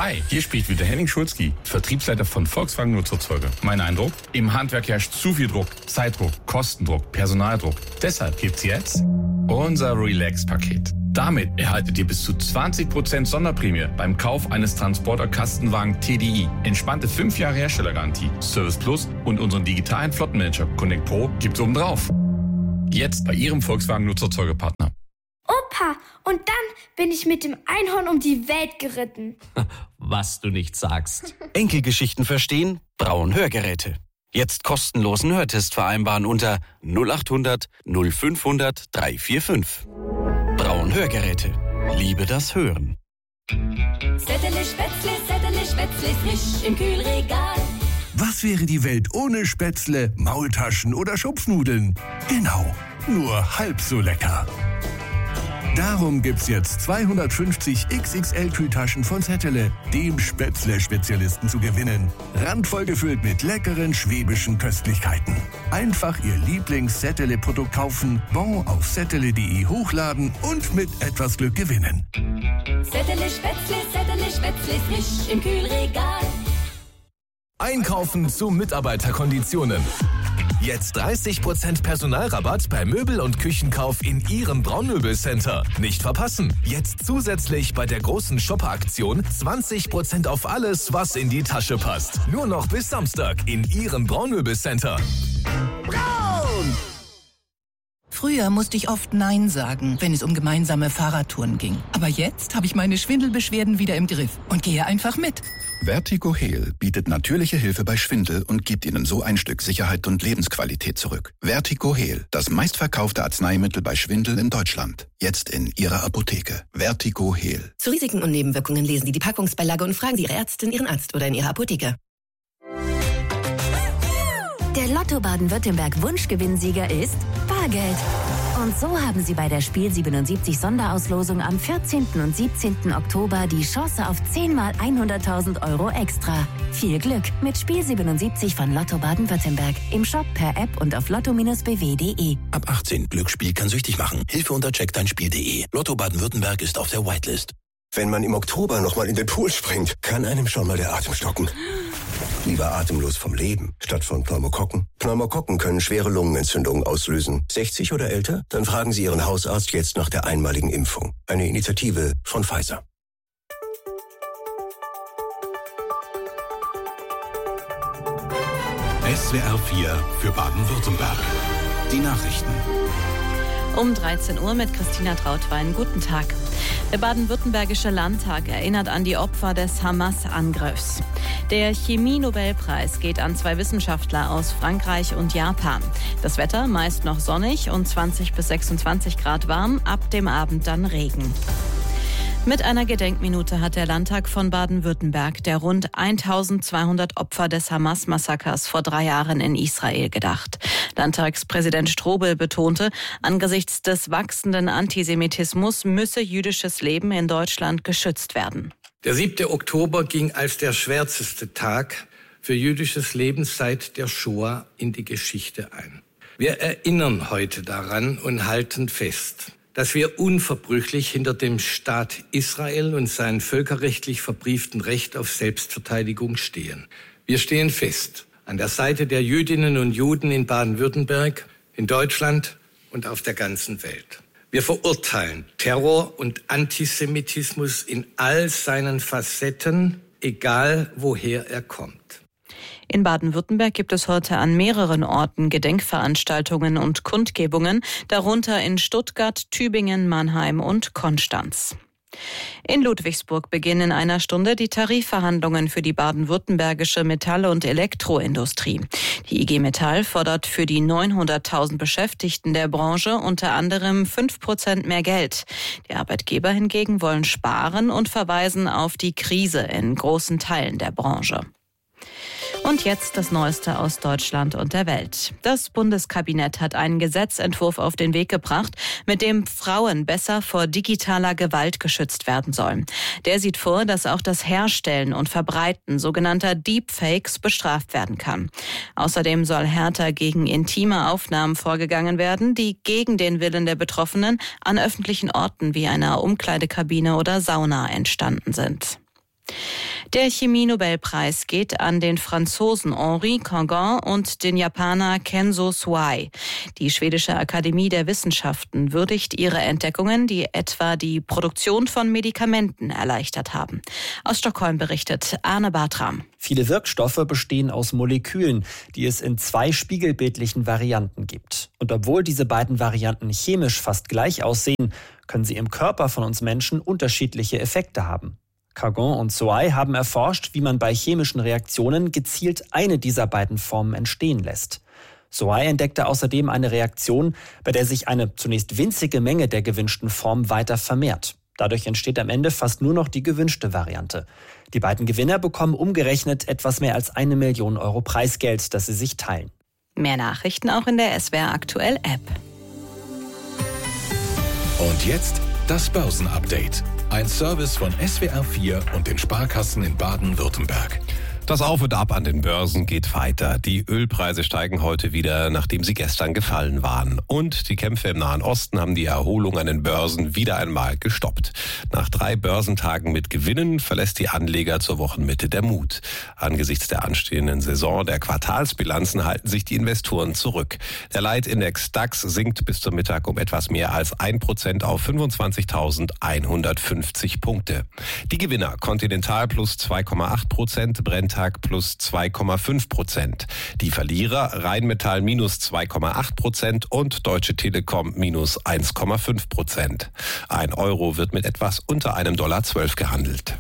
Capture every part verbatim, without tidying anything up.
Hi, hier spricht wieder Henning Schulzki, Vertriebsleiter von Volkswagen Nutzerzeuge. Mein Eindruck? Im Handwerk herrscht zu viel Druck, Zeitdruck, Kostendruck, Personaldruck. Deshalb gibt's jetzt unser Relax-Paket. Damit erhaltet ihr bis zu zwanzig Prozent Sonderprämie beim Kauf eines Transporter-Kastenwagen T D I. Entspannte fünf Jahre Herstellergarantie, Service Plus und unseren digitalen Flottenmanager Connect Pro gibt's obendrauf. Jetzt bei Ihrem Volkswagen Nutzerzeuge-Partner. Opa, und dann bin ich mit dem Einhorn um die Welt geritten. Was du nicht sagst. Enkelgeschichten verstehen? Braun Hörgeräte. Jetzt kostenlosen Hörtest vereinbaren unter null acht hundert null fünfhundert drei vier fünf. Braun Hörgeräte. Liebe das Hören. Settele Spätzle, Settele Spätzle, frisch im Kühlregal. Was wäre die Welt ohne Spätzle, Maultaschen oder Schupfnudeln? Genau, nur halb so lecker. Darum gibt's jetzt zweihundertfünfzig X X L-Kühltaschen von Settele, dem Spätzle-Spezialisten, zu gewinnen. Randvoll gefüllt mit leckeren schwäbischen Köstlichkeiten. Einfach Ihr Lieblings-Settele-Produkt kaufen, Bon auf settele punkt de hochladen und mit etwas Glück gewinnen. Settele Spätzle, Settele Spätzle, frisch im Kühlregal. Einkaufen zu Mitarbeiterkonditionen. Jetzt dreißig Prozent Personalrabatt bei Möbel- und Küchenkauf in Ihrem Braunmöbelcenter. Nicht verpassen. Jetzt zusätzlich bei der großen Shopper-Aktion zwanzig Prozent auf alles, was in die Tasche passt. Nur noch bis Samstag in Ihrem Braunmöbelcenter. Braun! Früher musste ich oft Nein sagen, wenn es um gemeinsame Fahrradtouren ging. Aber jetzt habe ich meine Schwindelbeschwerden wieder im Griff und gehe einfach mit. Vertigo Heal bietet natürliche Hilfe bei Schwindel und gibt Ihnen so ein Stück Sicherheit und Lebensqualität zurück. Vertigo Heal, das meistverkaufte Arzneimittel bei Schwindel in Deutschland. Jetzt in Ihrer Apotheke. Vertigo Heal. Zu Risiken und Nebenwirkungen lesen Sie die Packungsbeilage und fragen Sie Ihre Ärztin, Ihren Arzt oder in Ihrer Apotheke. Der Lotto Baden-Württemberg Wunschgewinnsieger ist Bargeld. Und so haben Sie bei der Spiel siebenundsiebzig Sonderauslosung am vierzehnten und siebzehnten Oktober die Chance auf zehn mal hunderttausend Euro extra. Viel Glück mit Spiel siebenundsiebzig von Lotto Baden-Württemberg. Im Shop, per App und auf lotto b w punkt de. Ab achtzehn. Glücksspiel kann süchtig machen. Hilfe unter check dein spiel punkt de. Lotto Baden-Württemberg ist auf der Whitelist. Wenn man im Oktober nochmal in den Pool springt, kann einem schon mal der Atem stocken. Lieber atemlos vom Leben, statt von Pneumokokken. Pneumokokken können schwere Lungenentzündungen auslösen. sechzig oder älter? Dann fragen Sie Ihren Hausarzt jetzt nach der einmaligen Impfung. Eine Initiative von Pfizer. S W R vier für Baden-Württemberg. Die Nachrichten. Um dreizehn Uhr mit Christina Trautwein. Guten Tag. Der baden-württembergische Landtag erinnert an die Opfer des Hamas-Angriffs. Der Chemie-Nobelpreis geht an zwei Wissenschaftler aus Frankreich und Japan. Das Wetter meist noch sonnig und zwanzig bis sechsundzwanzig Grad warm, ab dem Abend dann Regen. Mit einer Gedenkminute hat der Landtag von Baden-Württemberg der rund eintausendzweihundert Opfer des Hamas-Massakers vor drei Jahren in Israel gedacht. Landtagspräsident Strobel betonte, angesichts des wachsenden Antisemitismus müsse jüdisches Leben in Deutschland geschützt werden. Der siebte Oktober ging als der schwärzeste Tag für jüdisches Leben seit der Shoah in die Geschichte ein. Wir erinnern heute daran und halten fest, dass wir unverbrüchlich hinter dem Staat Israel und seinem völkerrechtlich verbrieften Recht auf Selbstverteidigung stehen. Wir stehen fest an der Seite der Jüdinnen und Juden in Baden-Württemberg, in Deutschland und auf der ganzen Welt. Wir verurteilen Terror und Antisemitismus in all seinen Facetten, egal woher er kommt. In Baden-Württemberg gibt es heute an mehreren Orten Gedenkveranstaltungen und Kundgebungen, darunter in Stuttgart, Tübingen, Mannheim und Konstanz. In Ludwigsburg beginnen in einer Stunde die Tarifverhandlungen für die baden-württembergische Metall- und Elektroindustrie. Die I G Metall fordert für die neunhunderttausend Beschäftigten der Branche unter anderem fünf Prozent mehr Geld. Die Arbeitgeber hingegen wollen sparen und verweisen auf die Krise in großen Teilen der Branche. Und jetzt das Neueste aus Deutschland und der Welt. Das Bundeskabinett hat einen Gesetzentwurf auf den Weg gebracht, mit dem Frauen besser vor digitaler Gewalt geschützt werden sollen. Der sieht vor, dass auch das Herstellen und Verbreiten sogenannter Deepfakes bestraft werden kann. Außerdem soll härter gegen intime Aufnahmen vorgegangen werden, die gegen den Willen der Betroffenen an öffentlichen Orten wie einer Umkleidekabine oder Sauna entstanden sind. Der Chemie-Nobelpreis geht an den Franzosen Henri Cangon und den Japaner Kenzo Suai. Die schwedische Akademie der Wissenschaften würdigt ihre Entdeckungen, die etwa die Produktion von Medikamenten erleichtert haben. Aus Stockholm berichtet Arne Bartram. Viele Wirkstoffe bestehen aus Molekülen, die es in zwei spiegelbildlichen Varianten gibt. Und obwohl diese beiden Varianten chemisch fast gleich aussehen, können sie im Körper von uns Menschen unterschiedliche Effekte haben. Cangon und Suai haben erforscht, wie man bei chemischen Reaktionen gezielt eine dieser beiden Formen entstehen lässt. Suai entdeckte außerdem eine Reaktion, bei der sich eine zunächst winzige Menge der gewünschten Form weiter vermehrt. Dadurch entsteht am Ende fast nur noch die gewünschte Variante. Die beiden Gewinner bekommen umgerechnet etwas mehr als eine Million Euro Preisgeld, das sie sich teilen. Mehr Nachrichten auch in der S W R Aktuell App. Und jetzt das Börsenupdate. Ein Service von S W R vier und den Sparkassen in Baden-Württemberg. Das Auf und Ab an den Börsen geht weiter. Die Ölpreise steigen heute wieder, nachdem sie gestern gefallen waren. Und die Kämpfe im Nahen Osten haben die Erholung an den Börsen wieder einmal gestoppt. Nach drei Börsentagen mit Gewinnen verlässt die Anleger zur Wochenmitte der Mut. Angesichts der anstehenden Saison der Quartalsbilanzen halten sich die Investoren zurück. Der Leitindex DAX sinkt bis zum Mittag um etwas mehr als ein Prozent auf fünfundzwanzigtausendeinhundertfünfzig Punkte. Die Gewinner Continental plus zwei Komma acht Prozent, Brenntag plus zwei Komma fünf Prozent. Die Verlierer Rheinmetall minus zwei Komma acht Prozent und Deutsche Telekom minus eins Komma fünf Prozent. Ein Euro wird mit etwas unter einem Dollar zwölf gehandelt.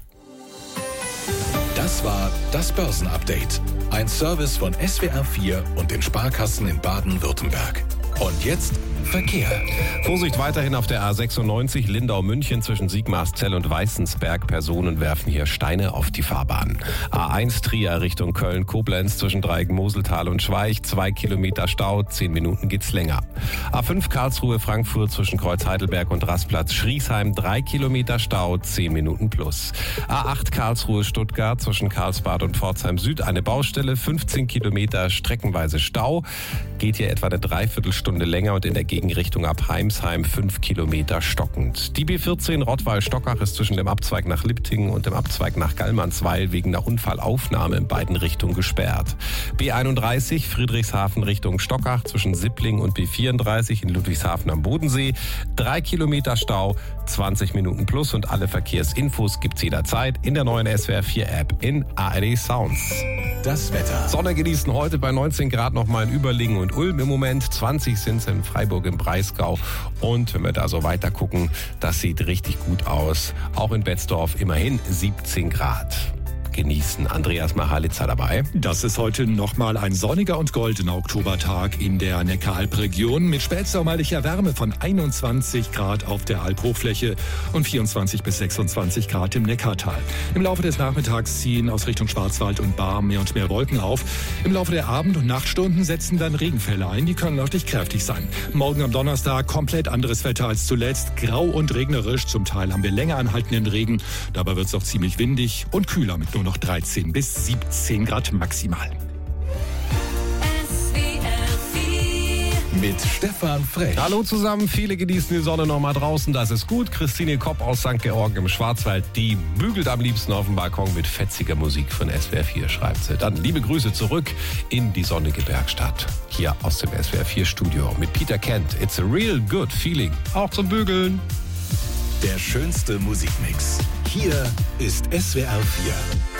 Das war das Börsenupdate. Ein Service von S W R vier und den Sparkassen in Baden-Württemberg. Und jetzt Verkehr. Vorsicht weiterhin auf der A sechsundneunzig Lindau-München zwischen Sigmarszell und Weißensberg. Personen werfen hier Steine auf die Fahrbahn. A eins Trier Richtung Köln-Koblenz zwischen Dreigen-Moseltal und Schweich. Zwei Kilometer Stau, zehn Minuten geht's länger. A fünf Karlsruhe-Frankfurt zwischen Kreuz-Heidelberg und Rastplatz-Schriesheim. Drei Kilometer Stau, zehn Minuten plus. A acht Karlsruhe-Stuttgart zwischen Karlsbad und Pforzheim Süd. Eine Baustelle, fünfzehn Kilometer streckenweise Stau. Geht hier etwa eine Dreiviertelstunde länger und in der Gegenrichtung ab Heimsheim fünf Kilometer stockend. Die B vierzehn Rottweil-Stockach ist zwischen dem Abzweig nach Liptingen und dem Abzweig nach Gallmannsweil wegen einer Unfallaufnahme in beiden Richtungen gesperrt. B einunddreißig Friedrichshafen Richtung Stockach zwischen Sippling und B vierunddreißig in Ludwigshafen am Bodensee. Drei Kilometer Stau, zwanzig Minuten plus und alle Verkehrsinfos gibt's jederzeit in der neuen S W R vier App in A R D Sounds. Das Wetter. Sonne genießen heute bei neunzehn Grad nochmal in Überlingen und Ulm im Moment. zwanzig sind es in Freiburg im Breisgau. Und wenn wir da so weiter gucken, das sieht richtig gut aus. Auch in Betzdorf immerhin siebzehn Grad. Genießen. Andreas Machalitzer dabei. Das ist heute nochmal ein sonniger und goldener Oktobertag in der Neckaralpregion mit spätsommerlicher Wärme von einundzwanzig Grad auf der Albhochfläche und vierundzwanzig bis sechsundzwanzig Grad im Neckartal. Im Laufe des Nachmittags ziehen aus Richtung Schwarzwald und Barm mehr und mehr Wolken auf. Im Laufe der Abend- und Nachtstunden setzen dann Regenfälle ein. Die können örtlich kräftig sein. Morgen am Donnerstag komplett anderes Wetter als zuletzt. Grau und regnerisch. Zum Teil haben wir länger anhaltenden Regen. Dabei wird es auch ziemlich windig und kühler mit nur noch dreizehn bis siebzehn Grad maximal. Mit Stefan Frech. Hallo zusammen, viele genießen die Sonne noch mal draußen, das ist gut. Christine Kopp aus Sankt Georgen im Schwarzwald, die bügelt am liebsten auf dem Balkon mit fetziger Musik von S W R vier, schreibt sie. Dann liebe Grüße zurück in die sonnige Bergstadt. Hier aus dem S W R vier Studio mit Peter Kent. It's a real good feeling. Auch zum Bügeln. Der schönste Musikmix. Hier ist S W R vier.